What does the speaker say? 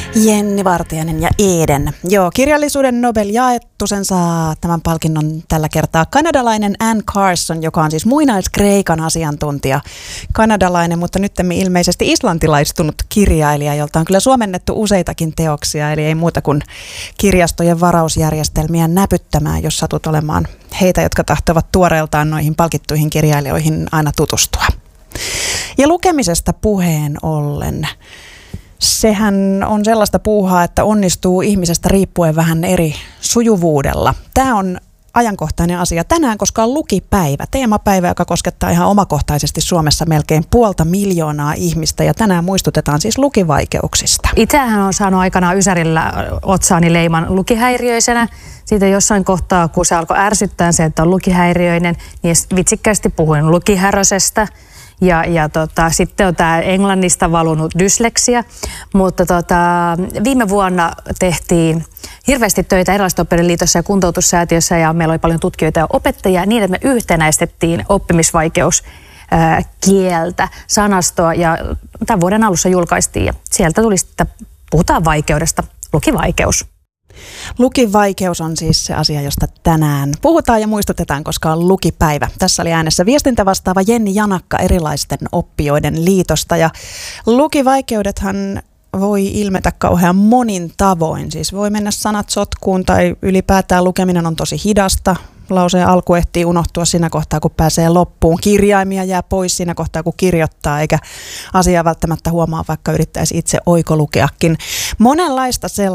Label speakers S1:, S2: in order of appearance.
S1: Jenni Vartiainen ja Eden. Joo, kirjallisuuden Nobel jaettu. Sen saa tämän palkinnon tällä kertaa kanadalainen Anne Carson, joka on siis muinais-Kreikan asiantuntija. Kanadalainen, mutta nyttemmin ilmeisesti islantilaistunut kirjailija, jolta on kyllä suomennettu useitakin teoksia. Eli ei muuta kuin kirjastojen varausjärjestelmiä näpyttämään, jos satut olemaan heitä, jotka tahtovat tuoreeltaan noihin palkittuihin kirjailijoihin aina tutustua. Ja lukemisesta puheen ollen. Sehän on sellaista puuhaa, että onnistuu ihmisestä riippuen vähän eri sujuvuudella. Tämä on ajankohtainen asia tänään, koska on lukipäivä, teemapäivä, joka koskettaa ihan omakohtaisesti Suomessa melkein 500 000 ihmistä. Ja tänään muistutetaan siis lukivaikeuksista.
S2: Itsehän on saanut aikanaan Ysärillä otsaani leiman lukihäiriöisenä. Siitä jossain kohtaa, kun se alkoi ärsyttää se, että on lukihäiriöinen, niin vitsikkäästi puhuin lukihärösestä. Sitten on tämä englannista valunut dysleksia, mutta viime vuonna tehtiin hirveästi töitä erilaisissa oppijoiden liitossa ja kuntoutussäätiössä ja meillä oli paljon tutkijoita ja opettajia niin, että me yhtenäistettiin oppimisvaikeuskieltä, sanastoa ja tämän vuoden alussa julkaistiin ja sieltä tuli sitten, puhutaan vaikeudesta, lukivaikeus.
S1: Lukivaikeus on siis se asia, josta tänään puhutaan ja muistutetaan, koska on lukipäivä. Tässä oli äänessä viestintävastaava Jenni Janakka Erilaisten oppijoiden liitosta. Ja lukivaikeudethan voi ilmetä kauhean monin tavoin. Siis voi mennä sanat sotkuun tai ylipäätään lukeminen on tosi hidasta. Lauseen alku ehtii unohtua siinä kohtaa, kun pääsee loppuun. Kirjaimia jää pois siinä kohtaa, kun kirjoittaa, eikä asiaa välttämättä huomaa, vaikka yrittäisi itse oikolukeakin. Monenlaista sellaista.